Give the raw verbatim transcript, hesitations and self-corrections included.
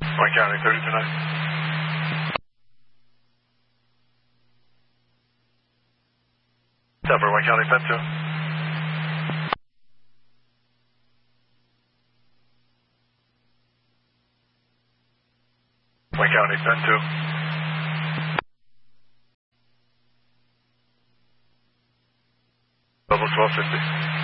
Wayne County, thirty-two nine. Denver, Wayne County, ten two. Wayne County, ten two. Level twelve fifty.